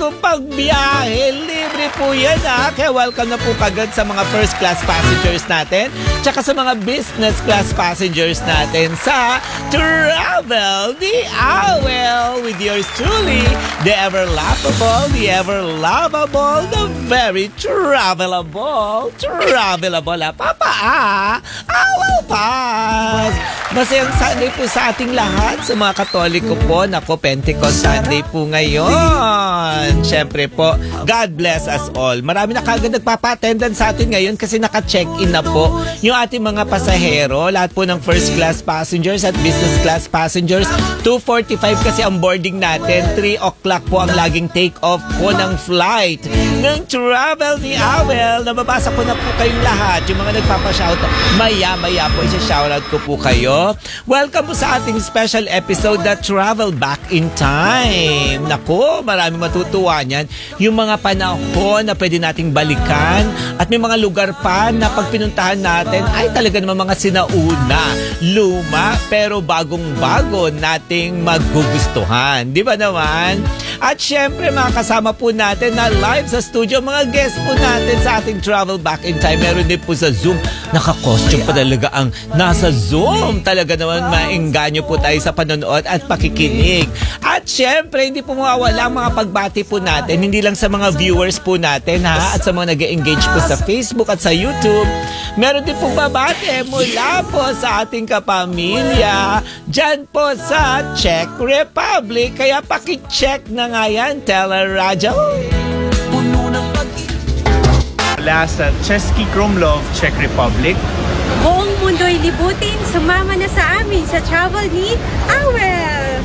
bagong pagbiyahe. Libre po yan Kaya welcome na po kagad sa mga first class passengers natin. Tsaka sa mga business class passengers natin sa Travel the Awel with yours truly, the ever laughable, the ever lovable, the very travelable, Papa Awel Pass. Masayang Sunday po sa ating lahat, sa mga Katoliko po. Nako, Pentecost Sunday po ngayon. Siyempre po, God bless us all. Marami na kagad nagpapa-attendance sa atin ngayon kasi naka-check-in na po yung ating mga pasahero. Lahat po ng first class passengers at business class passengers. 2:45 kasi ang boarding natin. 3 o'clock po ang laging take-off po ng flight ng Travel the Awel. Nababasa ko na po kayong lahat. Yung mga nagpapa-shoutout, maya-maya po isa-shoutout ko po kayo. Welcome po sa ating special episode na Travel Back in Time. Naku, marami matutuwa niyan. Yung mga panahon na pwede nating balikan at may mga lugar pa na pag pinuntahan natin ay talaga naman mga sinauna, luma, pero bagong-bago nating magugustuhan. Di ba naman? At syempre mga kasama po natin na live sa studio, mga guest po natin sa ating Travel Back in Time. Meron din po sa Zoom. Naka-costume pa talaga ang nasa Zoom. Talaga naman maengganyo po tayo sa panonood at pakikinig. At syempre, hindi po mawawala ang mga pagbati po natin. Hindi lang sa mga viewers po natin at sa mga nag-engage po sa Facebook at sa YouTube. Meron din po babati mula po sa ating kapamilya dyan po sa Czech Republic. Kaya pakicheck na nga yan, Teleradio. Mula sa Český Krumlov, Czech Republic. Buong mundo'y libutin, sumama na sa amin sa Travel ni Awel.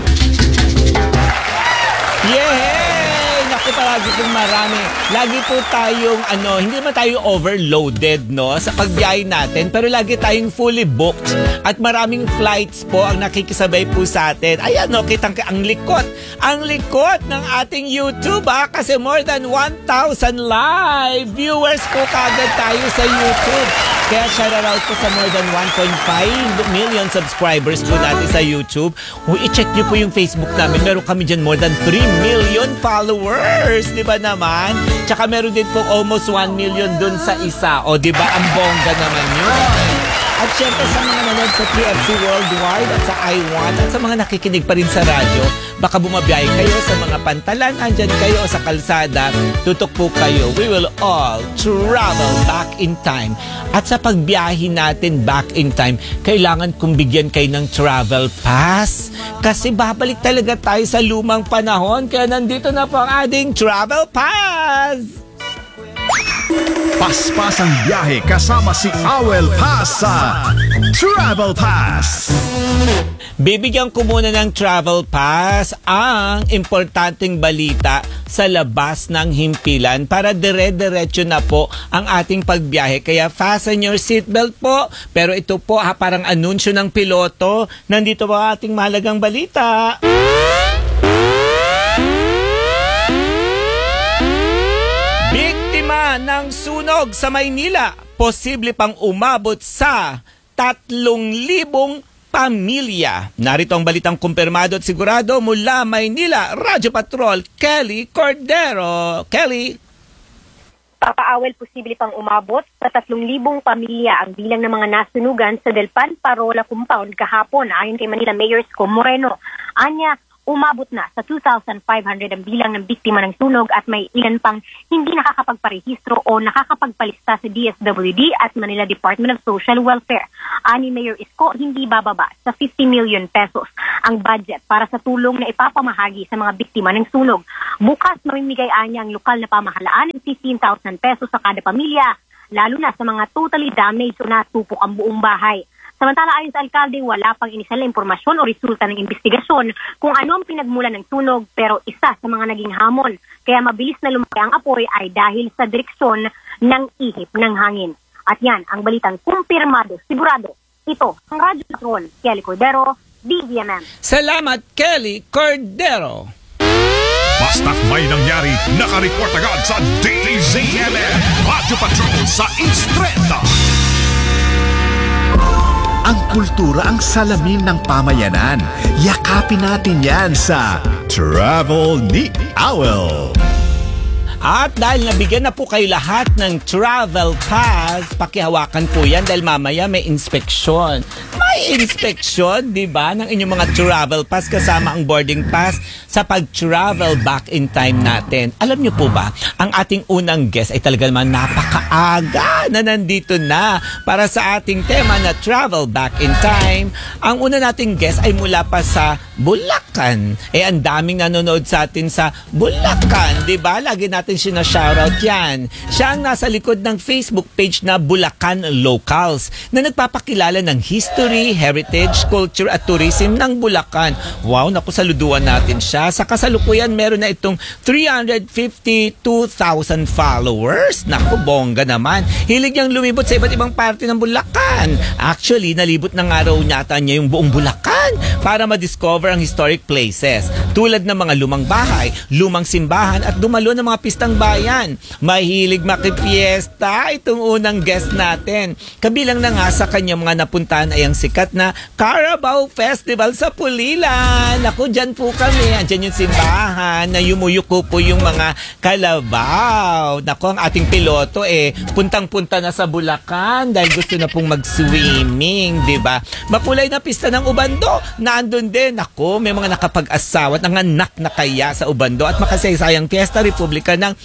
Yay! Naku, palagi pong marami. Lagi po tayong, hindi naman tayo overloaded, no? Sa pagbiyahe natin, pero lagi tayong fully booked. At maraming flights po ang nakikisabay po sa atin. Ayan, no, kitang ang likot. Ang likot ng ating YouTube, kasi more than 1,000 live viewers po kagad tayo sa YouTube. Kaya shout-out po sa more than 1.5 million subscribers po natin sa YouTube. I-check nyo po yung Facebook namin. Meron kami dyan more than 3 million followers. Di ba naman? Tsaka meron din po almost 1 million dun sa isa. O di ba? Ang bongga naman yun. At syempre sa mga nanood sa TFC Worldwide at sa I1 at sa mga nakikinig pa rin sa radyo, baka bumabiyahe kayo sa mga pantalan, andyan kayo sa kalsada, tutok po kayo. We will all travel back in time. At sa pagbiyahe natin back in time, kailangan kong bigyan kayo ng travel pass. Kasi babalik talaga tayo sa lumang panahon. Kaya nandito na po ang ating travel pass. Paspas ang biyahe kasama si Awel Pass sa Travel Pass. Bibigyan ko muna ng travel pass ang importanteng balita sa labas ng himpilan para dire-diretso na po ang ating pagbiyahe. Kaya fasten your seatbelt po. Pero ito po parang anunsyo ng piloto. Nandito po ang ating mahalagang balita. Biktima ng sunog sa Maynila. Posible pang umabot sa 3,000 pamilya. Narito ang balitang kumpirmado at sigurado mula Maynila. Radyo Patrol, Kelly Cordero. Kelly. Papa Awel, posible pang umabot sa 3,000 pamilya ang bilang ng mga nasunugan sa Delpan Parola Compound kahapon ayon kay Manila Mayor Isko Moreno. Anya, umabot na sa 2,500 ang bilang ng biktima ng sunog at may ilan pang hindi nakakapagparehistro o nakakapagpalista sa DSWD at Manila Department of Social Welfare. Ani Mayor Isko, hindi bababa sa 50 million pesos ang budget para sa tulong na ipapamahagi sa mga biktima ng sunog. Bukas mamimigay anya ang lokal na pamahalaan ng 15,000 pesos sa kada pamilya, lalo na sa mga totally damaged o natupok ang buong bahay. Samantala ayon sa alkalde, wala pang inisyal na impormasyon o resulta ng investigasyon kung ano ang pinagmulan ng sunog, pero isa sa mga naging hamon kaya mabilis na lumaki ang apoy ay dahil sa direksyon ng ihip ng hangin. At yan ang balitang kumpirmado, sigurado. Ito ang Radyo Patrol, Kelly Cordero, DZMM. Salamat, Kelly Cordero. Basta't may nangyari, nakareport agad sa DZMM. Radyo Patrol sa Instreta. Ang kultura ang salamin ng pamayanan. Yakapin natin yan sa Travel ni Awel. At dahil nabigyan na po kayo lahat ng travel pass, pakihawakan po yan dahil mamaya may inspeksyon. May inspeksyon, di ba, ng inyong mga travel pass kasama ang boarding pass sa pag-travel back in time natin. Alam niyo po ba, ang ating unang guest ay talaga naman napakaaga na nandito na para sa ating tema na travel back in time. Ang una nating guest ay mula pa sa Bulacan. Ang daming nanonood sa atin sa Bulacan, di ba? Lagi natin sina-shoutout yan. Siya ang nasa likod ng Facebook page na Bulacan Locals na nagpapakilala ng history, heritage, culture at tourism ng Bulacan. Wow, naku, saluduan natin siya. Sa kasalukuyan, meron na itong 352,000 followers. Naku, bongga naman. Hilig niyang lumibot sa iba't ibang parte ng Bulacan. Actually, nalibot ng araw nyata niya yung buong Bulacan para ma-discover ang historic places. Tulad ng mga lumang bahay, lumang simbahan at dumalo ng mga pistang bayan. Mahilig makipiesta itong unang guest natin. Kabilang na nga sa kanyang mga napuntahan ay ang sikat na Carabao Festival sa Pulilan. Ako, dyan po kami. Andyan yung simbahan na yumuyuko po yung mga kalabaw. Naku, ang ating piloto puntang-punta na sa Bulacan dahil gusto na pong mag-swimming, di ba? Makulay na pista ng Ubando, naandun din. Naku, may mga nakapag-asawa at nanganak na kaya sa Ubando at makasaysayang Fiesta Republika ng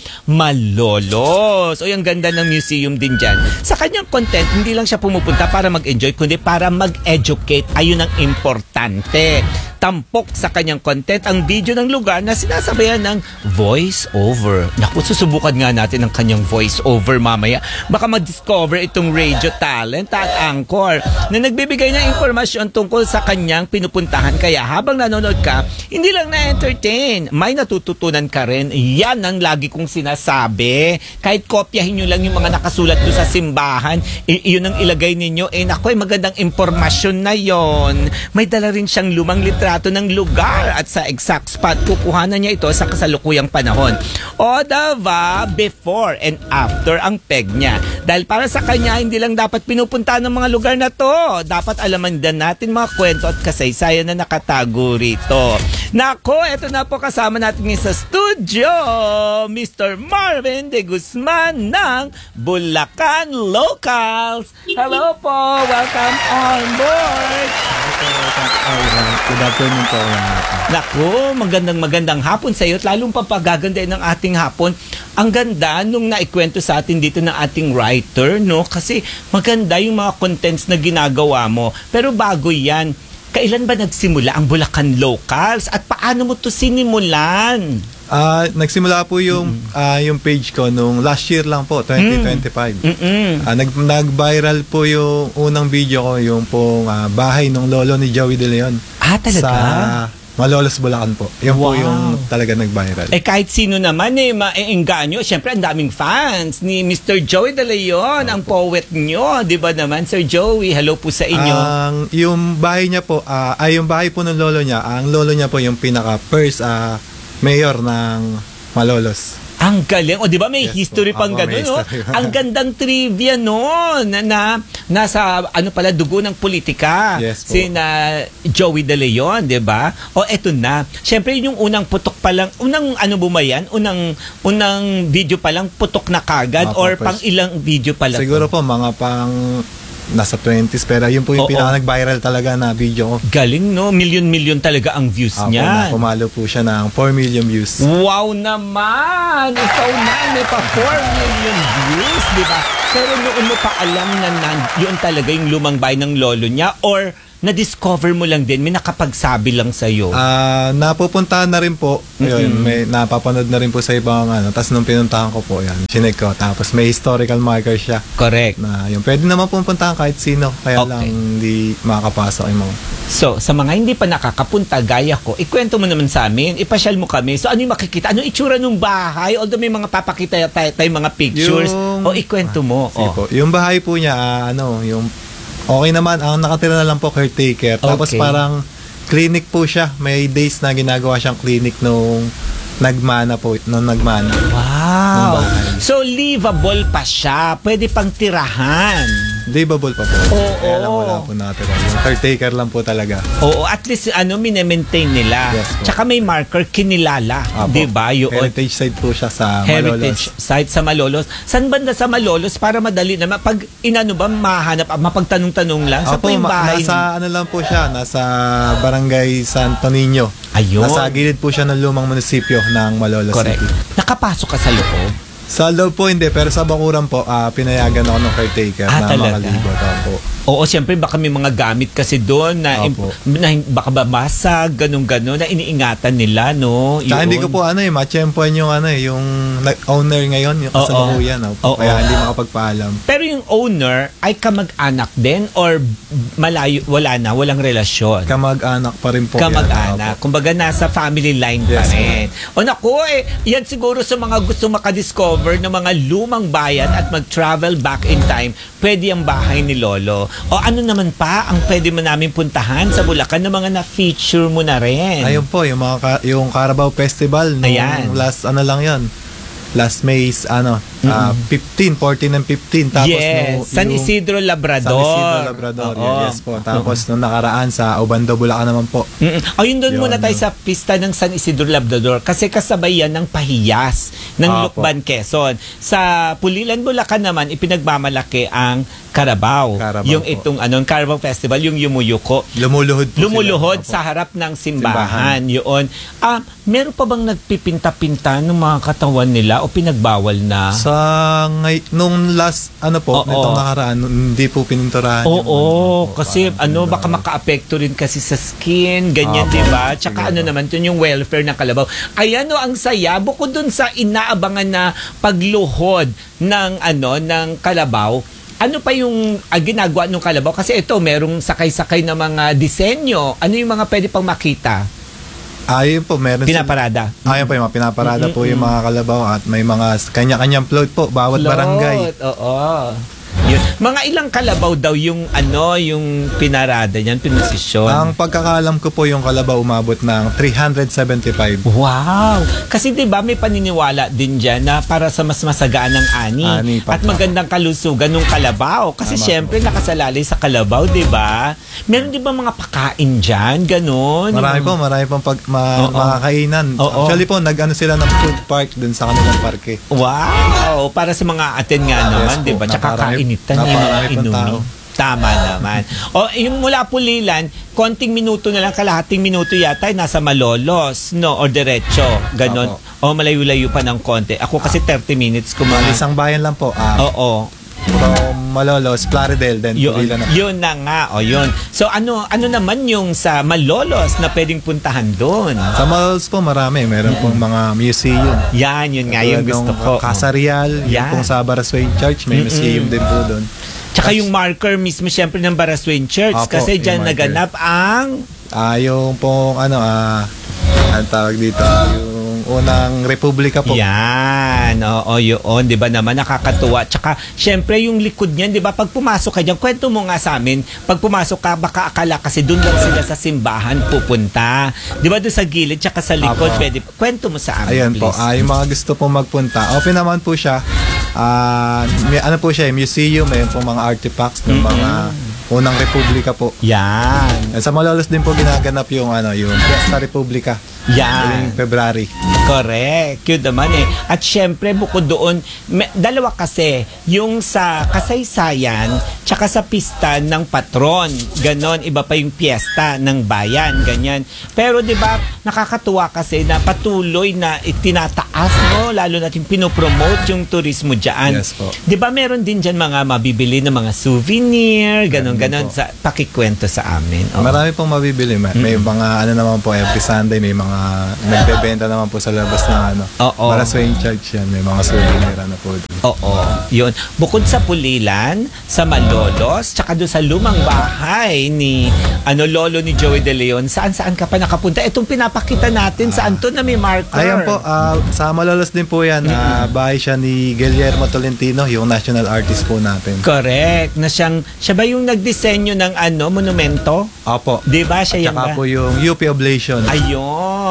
Malolos. O, yung ganda ng museum din dyan. Sa kanyang content, hindi lang siya pumupunta para mag-enjoy, kundi para mag-educate. Ayun ang importante. Tampok sa kanyang content ang video ng lugar na sinasabayan ng voice-over. Naku, susubukan nga natin ang kanyang voice-over mamaya. Baka mag-discover itong radio talent at anchor na nagbibigay ng informasyon tungkol sa kanyang pinupuntahan. Kaya habang nanonood ka, hindi lang na-entertain, may natututunan ka rin. Yan ang lagi kong sinasabi. Kahit kopyahin nyo lang yung mga nakasulat doon sa simbahan, iyon ang ilagay ninyo. Naku, magandang informasyon na yon. May dala rin siyang lumang litrato ng lugar at sa exact spot kukuhanan niya ito sa kasalukuyang panahon. O diba, before and after ang peg niya. Dahil para sa kanya, hindi lang dapat pinupuntahan ng mga lugar na to. Dapat alaman din natin mga kwento at kasaysayan na nakatago rito. Nako, eto na po kasama natin ngayon sa studio, Mr. Marvin De Guzman ng Bulacan Locals. Hello po, welcome on board. Good afternoon po. Naku, magandang hapon sa iyo at lalong papagagandahin ng ating hapon. Ang ganda nung naikwento sa atin dito ng ating writer, no? Kasi maganda yung mga contents na ginagawa mo. Pero bago yan, kailan ba nagsimula ang Bulacan Locals at paano mo to sinimulan? Nagsimula po yung page ko nung last year lang po, 2025. Nag-viral po yung unang video ko, yung pong bahay ng lolo ni Joey De Leon. Talaga? Sa Malolos, Bulacan po. Yun po yung talaga nag-viral. Kahit sino naman maengganyo. Siyempre, ang daming fans ni Mr. Joey De Leon, ang poet nyo. Di ba naman, Sir Joey? Hello po sa inyo. Yung bahay niya po, yung bahay po ng lolo niya, ang lolo niya po yung pinaka-first mayor ng Malolos. Ang galing. O, di ba may history po. pang gano'n, no? Ang gandang trivia noon na nasa, dugo ng politika. Yes po. Sina Joey De Leon, di ba? O, eto na. Siyempre, yung unang putok pa lang, unang video pa lang, putok na kagad, or pang ilang video pa lang? Siguro po, mga pang nasa 20s, pero yun po yung pinaka-nag-viral talaga na video ko. Galing, no? Million talaga ang views niya. Pumalo po siya ng 4 million views. Wow naman! Ikaw na, may pa 4 million views, di ba? Pero noon mo pa alam na yun talaga yung lumang bahay ng lolo niya, or na-discover mo lang din, may nakapagsabi lang sa'yo? Napupuntahan na rin po. Yun, may napapanood na rin po sa ibang Tapos nung pinuntahan ko po, yan, chinek ko. Tapos may historical marker siya. Correct. Na yun, pwede naman pupuntahan kahit sino. Kaya lang hindi makakapasok yung mga. So, sa mga hindi pa nakakapunta, gaya ko, ikwento mo naman sa amin, ipasyal mo kami. So, ano yung makikita? Ano itsura ng bahay? Although may mga papakita tayong mga pictures. Ikwento mo. Po. Yung bahay po niya, yung okay naman, ang nakatira na lang po caretaker. Tapos parang clinic po siya. May days na ginagawa siyang clinic nung nagmana. Wow! So, livable pa siya. Pwede pang tirahan. livable pa po. Oo. Kaya lang wala po natira. Yung caretaker lang po talaga. Oo, at least mine-maintain nila. Yes po. Tsaka may marker kinilala, Apo. 'di ba? Yung Heritage site po siya sa heritage Malolos. site sa Malolos. San banda sa Malolos para madali naman pag inano ba mahanap, mapagtanong-tanong lang sa po yung bahay. Nasa ano lang po siya, nasa Barangay Santo Niño. Ayun. Nasa gilid po siya ng lumang munisipyo ng Malolos Correct. City. Nakapasok ka sa loob. Sa loob po hindi, pero sa bakuran po, pinayagan ako ng caretaker na talaga? makalibot. Opo. Oo, siyempre baka may mga gamit kasi doon na, Opo. baka ba masag, ganun-ganun, na iniingatan nila, no? Tsaka hindi ko Yun. po matsyempoan yung yung owner ngayon, yung kasalukuyan. Oo. Kaya hindi makapagpaalam. Pero yung owner ay kamag-anak din or malayo, walang relasyon? Kamag-anak pa rin po. Kamag-anak. Kumbaga nasa family line pa Yes, rin. O naku, yan siguro sa mga gusto makadiscover ng mga lumang bayan at mag-travel back in time, pwede ang bahay ni Lolo. O ano naman pa ang pwede mo namin puntahan sa Bulacan na mga na-feature mo na rin? Ayun po, yung yung Carabao Festival nung Ayan. last May 15, 14 and 15. Tapos yes, San Isidro Labrador. San Isidro Labrador, Oo. yes po. Tapos nung nakaraan sa Obando, Bulacan naman po. O yun doon Yun, muna tayo sa pista ng San Isidro Labrador kasi kasabay yan ng pahiyas ng Opo. Lukban, Quezon. Sa Pulilan, Bulacan naman ipinagmamalaki ang Carabao. Yung po. itong Carabao Festival, yung Yumuyuko. Lumuluhod po Lumuluhod sila. sa harap ng simbahan. Yun. Meron pa bang nagpipinta-pinta ng mga katawan nila o pinagbawal na? Nung last, Oo. nitong nakaraan, hindi po pininturahan. Oo, po, kasi parang baka maka-apekto rin kasi sa skin, ganyan, Opo. di ba? Tsaka Sige po. naman, yun yung welfare ng kalabaw. Ayan ang saya. Bukod dun sa inaabangan na pagluhod ng kalabaw, ano pa yung ginagawa ng kalabaw? Kasi ito, merong sakay-sakay na mga disenyo. Ano yung mga pwede pang makita? Ayun po, meron Pinaparada. Ayun po, yung mga pinaparada po yung mga kalabaw at may mga kanya-kanyang float po, bawat barangay. Oo. Yun. Mga ilang kalabaw daw yung yung pinarada niyan, pinosisyon. Ang pagkakalam ko po yung kalabaw umabot ng 375. Wow! Kasi 'di ba may paniniwala din diyan na para sa mas masagaan ng ani pa. at magandang kalusugan ng kalabaw. Kasi Tama syempre nakasalalay sa kalabaw, 'di ba? Meron 'di ba mga pagkain diyan, ganun? Marami pong makakainan. Oo. Actually po, sila ng food park dun sa kanilang parke. Wow! Para sa mga atin nga naman, Yes 'di po. ba? Tsaka Naparami- kainitan yung mga naparami pong inumin. tao. Tama naman. O, yung mula Pulilan, konting minuto na lang, kalahating minuto yata, nasa Malolos, no? O diretso, ganon. O malayo-layo pa ng konti. Ako kasi 30 minutes kumain. Isang bayan lang po. Oo. From Malolos, Plaridel, then Pulilan na. Yun na nga, yun. So ano naman yung sa Malolos na pwedeng puntahan doon? Sa Malolos po marami. Meron pong mga museum. Yan, yun nga yung gusto ko. Casa Real, Yan. yung pong sa Baraswain Church, may museum din po doon. Tsaka yung marker mismo siyempre ng Baraswain Church Opo, kasi yung dyan marker. naganap ang Yung pong ang tawag dito, yung unang republika po. yan, yun, di ba naman nakakatuwa. Tsaka, syempre yung likod niyan, di ba, pag pumasok ka dyan, kwento mo nga sa amin, pag pumasok ka, baka akala kasi doon lang sila sa simbahan pupunta. Di ba doon sa gilid, tsaka sa likod, Apo. pwede, kwento mo sa amin, Ayan po, please. yung mga gusto pong magpunta. Open naman po siya. May museum, may po mga artifacts ng mga unang republika po. Yan. Sa Malolos din po ginaganap yung Fiesta Republica. Yan. Yung February. Correct. Cute naman eh. At syempre, bukod doon, dalawa kasi, yung sa kasaysayan, tsaka sa pista ng patron. Ganon, iba pa yung piyesta ng bayan. Ganyan. Pero di ba nakakatuwa kasi na patuloy na itinataas, no? Lalo natin pinopromote yung turismo dyan. Yes po. Di ba meron din dyan mga mabibili na mga souvenir, ganon po. sa pakikwento sa amin. Oo. Marami pong mabibili. May mga naman po, every Sunday may mga nagbebenta naman po sa labas ng Oo. Baraswain Church yan. May mga souvenir po. Oo, yun. Bukod sa Pulilan, sa Malolos, tsaka doon sa lumang bahay ni lolo ni Joey De Leon, saan-saan ka pa nakapunta? Itong pinapakita natin, saan to na may marker? Ayan po, sa Malolos din po yan. Bahay siya ni Guillermo Tolentino, yung national artist po natin. Correct. Siya ba yung nagdisenyo ng monumento? Opo. Di ba? Siya At yan saka ba? po yung UP Oblation. Ayun.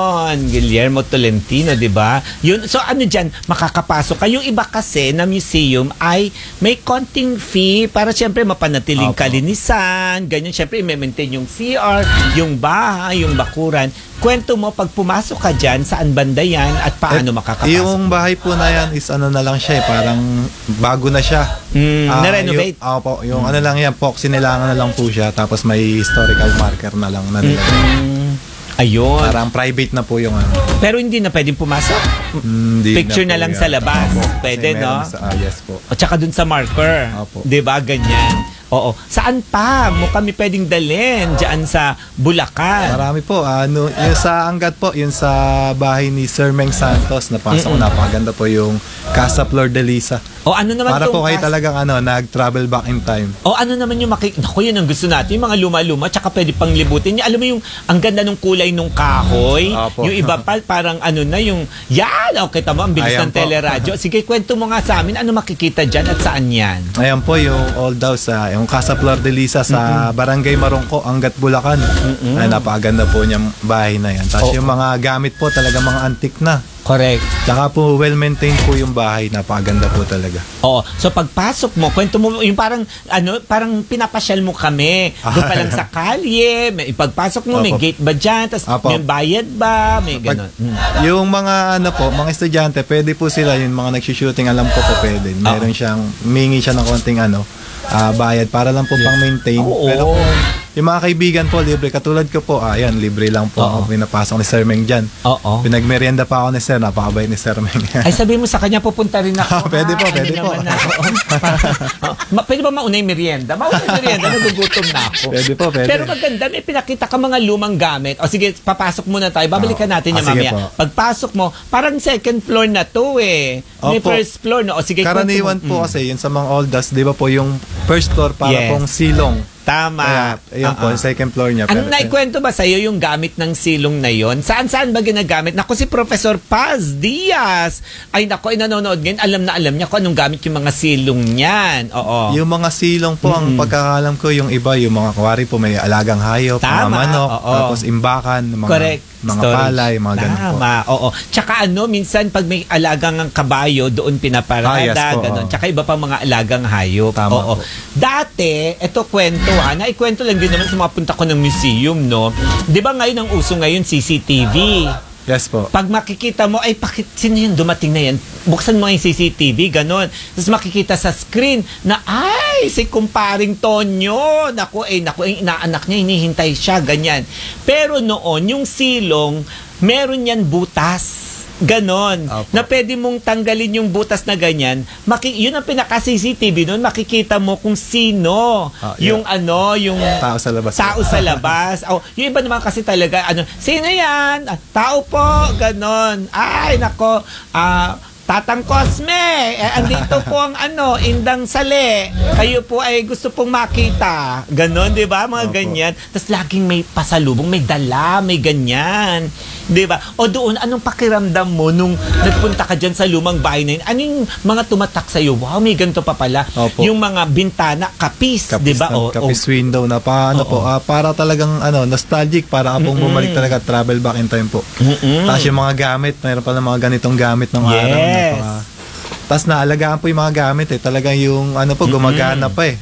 ganon. Guillermo Tolentino, di ba? Yun, so ano dyan, makakapasok ka. Yung iba kasi na museum ay may konting fee para syempre mapanatiling Opo. kalinisan, ganyan. Syempre, i-maintain yung CR, yung bahay, yung bakuran. Kwento mo, pag pumasok ka dyan, saan banda yan at paano makakapasok? Yung bahay po na yan is ano na lang siya parang bago na siya. Na-renovate? Opo, yung ano lang yan, nilangan na lang po siya tapos may historical marker na lang na nilagay. Ayun. Parang private na po yung ano. Pero hindi na pwedeng pumasok? Hindi Picture na po lang yan. sa labas. Opo, Pwede, kasi no? meron yes po. O tsaka dun sa marker. Opo. 'Di ba ganyan? Oo. Saan pa mo kami pwedeng dalhin diyan sa Bulacan? Marami po. Ano, yung sa Angat po, yung sa bahay ni Sir Meng Santos, napasok ko, napakaganda po yung Casa Flor de Lisa. O ano naman Para tong po kayo talagang nag-travel back in time. O ano naman yung Naku, yun ang gusto natin. Yung mga luma-luma, tsaka pwede pang libutin. Alam mo yung, ang ganda ng kulay nung kahoy. Opo. Yung iba pa, parang ano na yung, yan! O, kita mo, ang bilis Ayan ng po. teleradyo. Sige, kwento mo nga sa amin, ano makikita dyan at saan yan? Ayan po yung old house, yung Casa Flor de Lisa sa Barangay Marongko, Angat, Bulacan. Ay, napakaganda po niyang bahay na yan. Tapos Oh. yung mga gamit po talaga mga antique na. Correct. Tsaka po well-maintained po yung bahay, napakaganda po talaga. Oo. So pagpasok mo, kwento mo yung parang pinapasyal mo kami. Doon pa lang sa kalye, may pagpasok mo, may Opo. gate ba dyan? Tapos Opo. may bayad ba? May Pag- gano'n. Yung mga mga estudyante, pwede po sila, yung mga nagsushooting, alam ko po pwede. Meron siyang, mingi siya ng konting bayad para lang po pang-maintain. Oo. Pero yung mga kaibigan po, libre. Katulad ko po, ayan, libre lang po ako pinapasok ni Sir Meng dyan. Oo. Pinagmerienda pa ako ni Sir, napakabait ni Sir Meng. Ay, sabi mo sa kanya, pupunta rin ako. Pwede po, Ha? pwede Ano po. naman na, oo. Pwede ba mauna yung merienda? Mauna yung merienda, nagugutom na ako. Pwede po, pwede. Pero maganda, may pinakita ka mga lumang gamit. O sige, papasok muna tayo. Babalikan natin yung sige mamaya. po. Pagpasok mo, parang second floor na to eh. May Opo. first floor, no? O sige, Karaniwan kwento mo. po kasi, yun sa mga old house, di ba po yung first floor para Yes. pong silong. Tama. Kaya, ayun po, second floor niya. Ano Pero- naikwento ba sa'yo yung gamit ng silong na yon? Saan ba ginagamit? Naku, si Professor Paz Diaz. Ay, naku, nanonood ngayon. Alam na alam niya kung anong gamit yung mga silong niyan. Oo. Yung mga silong po, ang pagkakalam ko, yung iba, yung mga kuwari po, may alagang hayop, mga Tama, manok, oo. tapos imbakan, Correct. mga Storage. palay, mga ganun po. Tama, oo. Tsaka minsan pag may alagang ang kabayo, doon pinaparada, Yes po, ganun. oo. Tsaka iba pa mga alagang hayop. Tama Oo. po. Dati, ito kwento naikwento lang din naman sa mga punta ko ng museum, no? Di ba ngayon ang uso ngayon, CCTV? Yes po. Pag makikita mo, ay sino yun dumating na yan? Buksan mo yung CCTV, ganon. Tapos makikita sa screen na, ay, si kumparing Tonyo. Naku, inaanak niya, hinihintay siya, ganyan. Pero noon, yung silong, meron yan butas. Ganon. Opo. Na pwede mong tanggalin yung butas na ganyan. Yun ang pinaka-CCTV noon, makikita mo kung sino Yeah. yung Tao sa labas. tao sa labas. Yung iba naman kasi talaga, sino yan? Tao po, ganon. Ay, nako, Tatang Cosme, andito po ang Indang Sale. Kayo po ay gusto pong makita. Ganon, di ba? Mga Opo. ganyan. Tapos laging may pasalubong, may dala, may ganyan. Di ba? O doon, anong pakiramdam mo nung nagpunta ka dyan sa lumang bahay na yun? Ano yung mga tumatak sa'yo? Wow, may ganito pa pala. Opo. Yung mga bintana, kapis, di ba? Kapis window na paano po, para talagang nostalgic, para ka pong bumalik talaga, travel back in time po. Tapos yung mga gamit, mayroon pala mga ganitong gamit ng araw. Yes. Tapos naalagaan po yung mga gamit talagang yung gumagana pa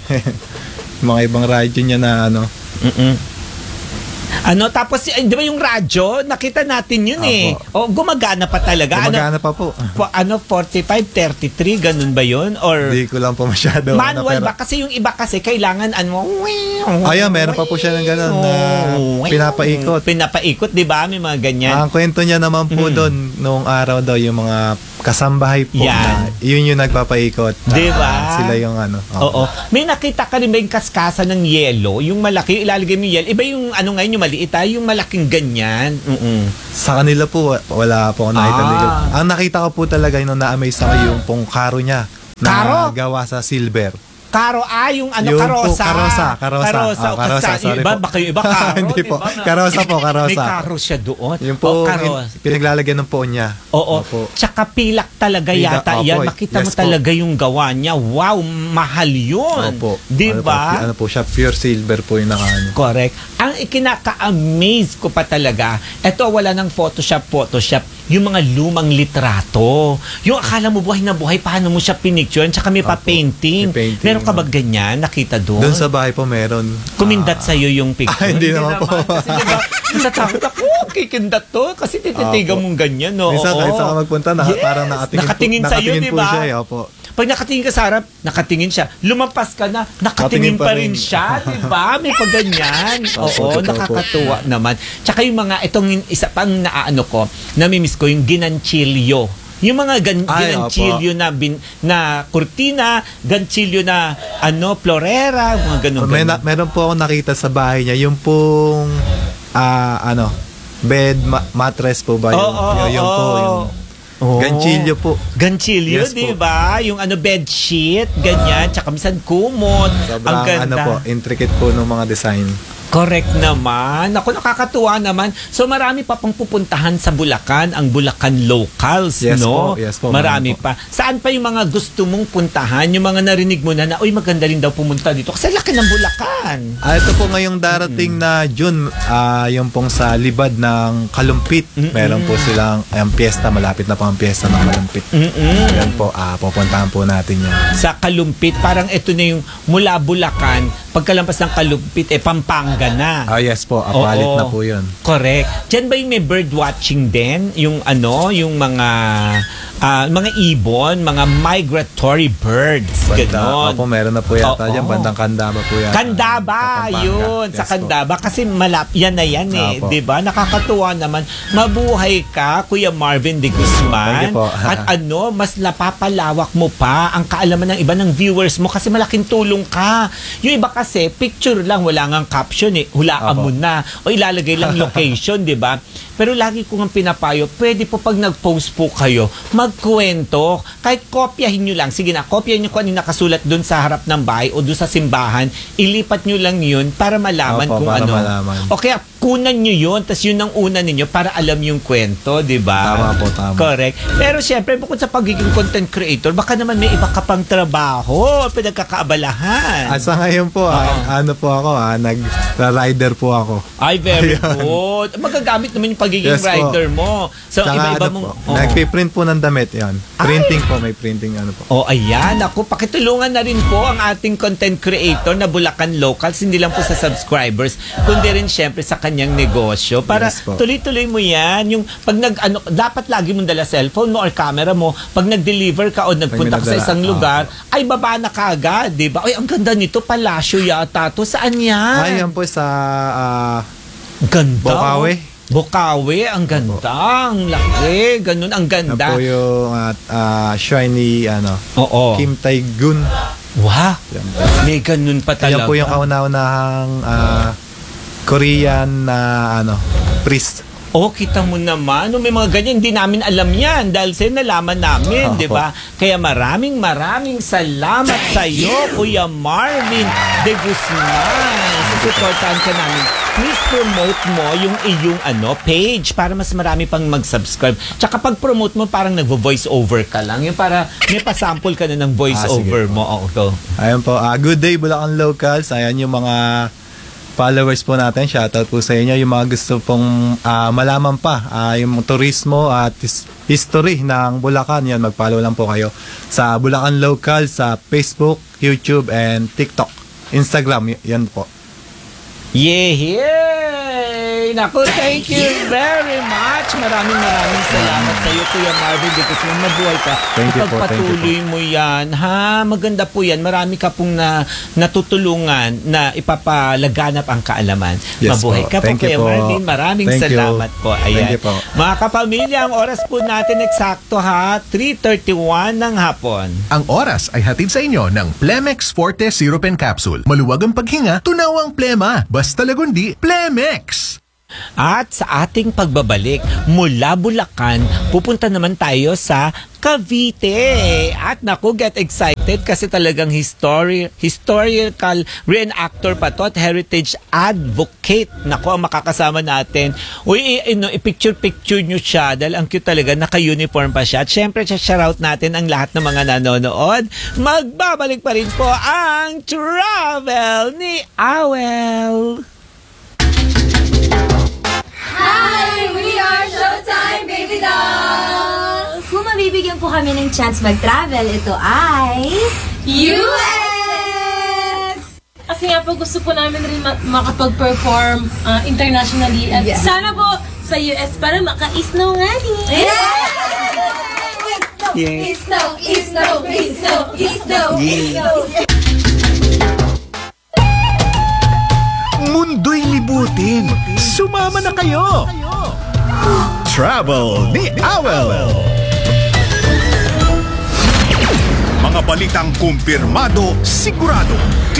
yung mga ibang radyo niya na tapos, di ba yung radyo, nakita natin yun Opo. gumagana pa talaga. gumagana pa po. 45, 33, ganun ba yun? Or Hindi ko lang po masyado. manual pero- ba? Kasi yung iba kasi, kailangan Ayun, meron pa po siya ng ganun na pinapaikot. Pinapaikot, di ba? May mga ganyan. Ang kwento niya naman po doon, noong araw daw, yung mga kasambahay po Yan. na, yun yung nagpapaikot. Di ba? Sila yung Oo. May nakita ka rin ba yung kaskasa ng yelo? Yung malaki, ilalagay mo yung yelo. Iba yung ngayon, yung maliit, yung malaking ganyan. Sa kanila po, wala po ako nakita. Ah. Ang nakita ko po talaga, yung na-amaze ako yung pong karo niya. Karo? Na gawa sa silver. yung ano, Yung karosa. po, karosa. Karosa, sorry Iba, po. baka yung iba karo, Hindi po. diba? Karosa po, karosa. May karo siya doon. Yung po, karosa. pinaglalagyan ng po niya. Oo. Opo. Tsaka pilak talaga Pilak, yata opo. yan. Makita mo Yes po. talaga yung gawa niya. Wow, mahal yun. Opo. Di Ano ba? po siya, pure silver po yung nakaano. Correct. Ang ikinaka-amaze ko pa talaga, eto wala ng Photoshop, yung mga lumang litrato. Yung akala mo buhay na buhay, paano mo siya pinicture, tsaka may pa-painting. may painting, Meron ka ba ganyan? Nakita doon? Doon sa bahay po meron. Kumindat sa'yo yung picture? Hindi naman po. Kasi diba, natatakot ako, kikindat to. Kasi tititigan Opo. mong ganyan, no? Minsan, Oo. kahit saan ka magpunta, parang nakatingin sa'yo, po diba? siya. Opo. Pag nakatingin ka sa harap, nakatingin siya. Lumampas ka na, nakatingin pa rin siya, di ba? May pagganyan. Opo, Oo, totoo nakakatuwa naman. Tsaka yung mga, itong isa pang naano ko, namimiss ko, yung ginanchilyo. Yung mga ganchilyo na kurtina, ganchilyo na florera, mga ganun. Meron po ako nakita sa bahay niya, yung pong bed mattress po ba? Yung po, yung ganchilyo po. Ganchilyo, Yes po. di ba? Yung bedsheet, ganyan. Tsaka minsan kumot. Ang Sobrang ganda. intricate po ng mga design. Correct naman. Ako, nakakatuwa naman. So, marami pa pang pupuntahan sa Bulacan, ang Bulacan Locals, Yes no? po, yes po, Marami marami po. pa. Saan pa yung mga gusto mong puntahan? Yung mga narinig mo na, uy, maganda rin daw pumunta dito. Kasi laki ng Bulacan. Ito po ngayong darating na June, yung pong sa libad ng Kalumpit. Meron po silang piyesta, malapit na po ang piyesta ng Kalumpit. Yan po, pupuntahan po natin yun. Sa Kalumpit, parang ito na yung mula Bulacan, pagkalampas ng Kalumpit, Pampanga na. Yes po, palit Oo. na po yun. Correct. Diyan ba yung may bird watching din? Yung yung mga ibon, mga migratory birds. Ganon. Opo, meron na po yata Oo. dyan. Bandang Candaba po yata. Candaba, Sa Pampanga. yun. Sa Yes po. Candaba. Kasi yan na yan Opo. di ba? Nakakatuwa naman. Mabuhay ka, Kuya Marvin de Guzman. Thank you po. At mas napapalawak mo pa ang kaalaman ng iba ng viewers mo kasi malaking tulong ka. Yung iba kasi, picture lang, wala ngang caption hulaan Opo. mo na. O ilalagay lang location, di ba? Pero lagi ko nga pinapayo, pwede po pag nag-post po kayo, magkwento. Kahit kopyahin nyo lang. Sige na, kopyahin nyo kung ano yung nakasulat doon sa harap ng bahay o doon sa simbahan. Ilipat nyo lang yun para malaman Opo, kung para ano. malaman. O kaya, kunan nyo yun, tas yun ang una ninyo para alam yung kwento, di ba? Tama po, tama. Correct. Pero syempre, bukod sa pagiging content creator, baka naman may iba ka pang trabaho, pinagkakaabalahan. Sa ngayon po, nag-rider po ako. Ay, very Ayan. good. Magagamit naman yung pagiging Yes po. rider mo. So, Tsaka iba-iba ano mong... po, nagpiprint po ng damit yan. Printing po, may printing po. Oh, ayan. Ako, pakitulungan na rin po ang ating content creator na Bulacan Locals, hindi lang po sa subscribers, kundi rin syempre sa kanyang negosyo. Para Yes po. tuloy-tuloy mo yan. Yung pag dapat lagi mong dala cellphone mo or camera mo. Pag nag-deliver ka o nagpunta ka sa may isang nadala, lugar, ay baba na kaagad, di ba? Ay, ang ganda nito, palasyo yata to. Saan yan? Ay, yan po sa Ganda. Bocaue. Bocaue, ang ganda. Ang laki. Ganun, ang Yan ganda. po yung shrine ni Oo. Kim Tae-gun. Wow. Yan po. May ganun pa talaga. Yan po yung kauna-unahang Korean na priest. Oh, kita mo naman. May mga ganyan, hindi namin alam yan. Dahil sa'yo nalaman namin, Opo. di ba? Kaya maraming salamat sa iyo, Kuya Marvin de Guzman. Supportahan ka namin. Please promote mo yung iyong page para mas marami pang mag-subscribe. Tsaka pag-promote mo, parang nagvo-voice over ka lang. Yung para may pasample ka na ng voice over sige mo. Oh, go. Ayan po. Good day, Bulacan Locals. Ayan yung mga followers po natin. Shoutout po sa inyo. Yung mga gusto pong malaman pa yung turismo at history ng Bulacan. Yan, mag-follow lang po kayo sa Bulacan Locals sa Facebook, YouTube, and TikTok. Instagram, yan po. Yay! Naku, thank you very much. Maraming salamat sa iyo, Kuya Marvin, because mabuhay ka. Thank you po, Ipagpatuloy mo yan, ha? Maganda po yan. Marami ka pong natutulungan na ipapalaganap ang kaalaman. Yes Mabuhay po. ka po, Thank you Kuya po. Marvin. Maraming Thank you. salamat po. Ayan. Thank you po. Mga kapamilya, ang oras po natin eksakto, ha? 3:31 ng hapon. Ang oras ay hatid sa inyo ng Plemex Forte Syrup and Capsule. Maluwag ang paghinga, tunaw ang plema. Basta lagundi, Plemex! At sa ating pagbabalik mula Bulacan, pupunta naman tayo sa Cavite. At naku, get excited kasi talagang historical reenactor pa to at heritage advocate. Naku, ang makakasama natin. Uy, i-picture-picture nyo siya dahil ang cute talaga, naka-uniform pa siya. At syempre, shoutout natin ang lahat ng mga nanonood. Magbabalik pa rin po ang Travel ni Awel. Hi! We are Showtime Baby Dolls! Kung mabibigyan po kami ng chance mag-travel, ito ay... US! Kasi nga po gusto po namin rin makapag-perform internationally at sana po sa US para maka-isnow nga rin. Isnow! Mundo'y libutin. Sumama na kayo. Travel ni Awel. Mga balitang kumpirmado, sigurado.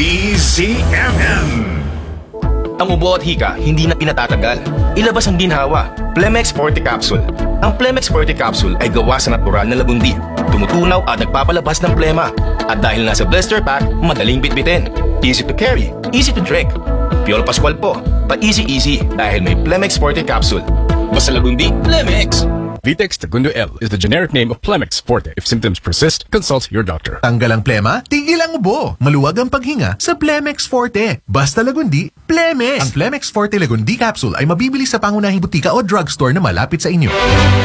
DZMM. Ang ubo at hika, hindi na pinatatagal. Ilabas ang ginhawa. Plemex Forte Capsule. Ang Plemex Forte Capsule ay gawa sa natural na lagundi. Tumutunaw at nagpapalabas ng plema. At dahil nasa blister pack, madaling bitbitin. Easy to carry, easy to drink. Piolo Pascual po, pa-easy dahil may Plemex Forte Capsule. Basta lagundi, Plemex! Vitex Segundo L is the generic name of Plemex Forte. If symptoms persist, consult your doctor. Tanggal ang plema, tigil ang ubo. Maluwag ang paghinga sa Plemex Forte. Basta lagundi, Plemex! Ang Plemex Forte Lagundi Capsule ay mabibili sa pangunahing butika o drugstore na malapit sa inyo.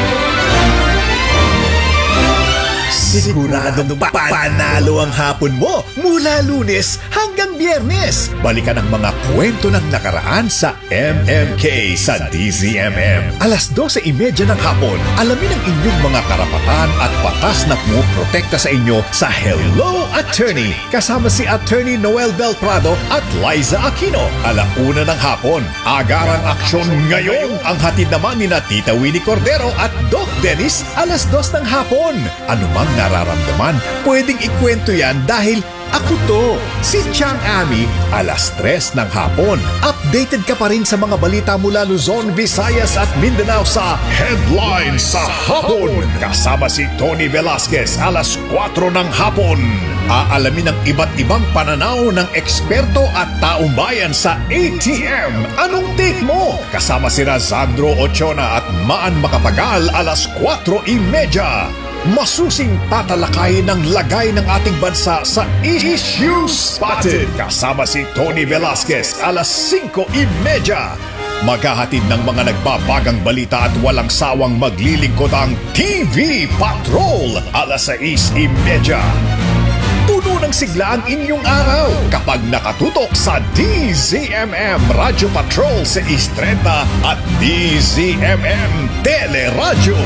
Siguradong panalo ang hapon mo mula Lunes hanggang Biyernes. Balikan ang mga kwento ng nakaraan sa MMK sa DZMM. Alas 12:30 ng hapon, alamin ang inyong mga karapatan at batas na pumoprotekta sa inyo sa Hello Attorney. Kasama si Attorney Noel Del Prado at Liza Aquino. 1:00 ng hapon, agarang aksyon ngayon. Ang hatid naman ni Tita Winnie Cordero at Doc Dennis, 2:00 ng hapon. Anumang nararamdaman, pwedeng ikwento yan dahil ako to, si Chang Ami, 3:00 ng hapon. Updated ka pa rin sa mga balita mula Luzon, Visayas at Mindanao sa Headlines sa Hapon. Kasama si Tony Velasquez, 4:00 ng hapon. Aalamin ang iba't ibang pananaw ng eksperto at taong bayan sa ATM. Anong take mo? Kasama si Razandro Ochona at Maan Makapagal, 4:30. Masusing tatalakayin ng lagay ng ating bansa sa Issue Spotted. Kasama si Tony Velasquez, 5:30. Maghahatid ng mga nagbabagang balita at walang sawang maglilingkod ang TV Patrol, 6:30. Puno ng sigla ang inyong araw kapag nakatutok sa DZMM Radio Patrol sa Istreta at DZMM Teleradyo.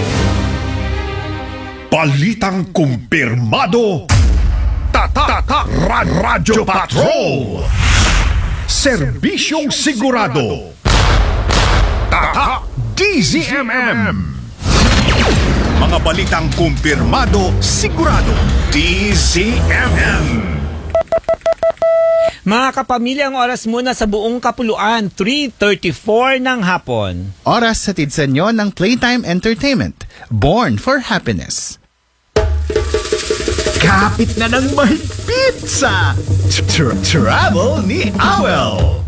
Balitang kumpirmado. Radyo Patrol. Serbisyong sigurado. DZMM. Mga balitang kumpirmado, sigurado. DZMM. Mga kapamilya, ang oras muna sa buong kapuluan, 3:34 ng hapon. Oras hatid sa inyo ng Playtime Entertainment, Born for Happiness. Kapit na ng mahigpit sa Travel ni Awel.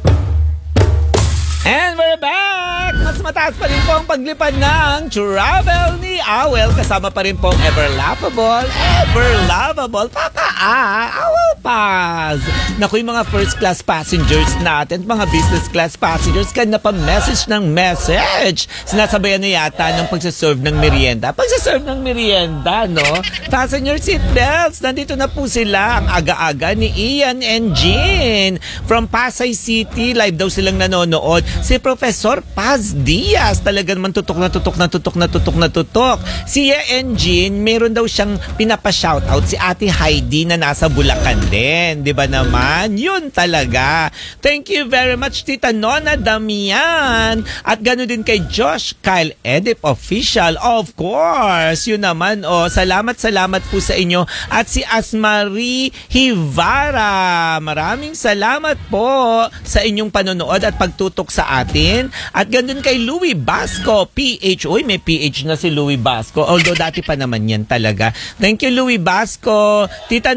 And we're back! Mas mataas pa rin po ang paglipad ng Travel ni Awel. Kasama pa rin po ang ever lovable Papa Awel Paz. Naku, yung mga first class passengers natin, mga business class passengers, kanina pa message ng message. Sinasabayan na yata ng pagsaserve ng merienda. Pagsaserve ng merienda, no? Passenger seatbelts, nandito na po sila. Ang aga-aga ni Ian and Jean. From Pasay City, live daw silang nanonood. Si Professor Paz Diaz, talaga naman tutok na tutok. Si Ian Jean, meron daw siyang pinapa-shoutout si Ate Heidi na nasa Bulacan din. Di ba naman? Yun talaga. Thank you very much, Tita Nona Damian. At gano'n din kay Josh Kyle Edip Official. Of course. Yun naman, salamat po sa inyo. At si Asmarie Hivara. Maraming salamat po sa inyong panonood at pagtutok sa atin. At gano'n kay Louie Basco, PH. Uy, may PH na si Louie Basco. Although dati pa naman yan talaga. Thank you, Louie Basco. Tita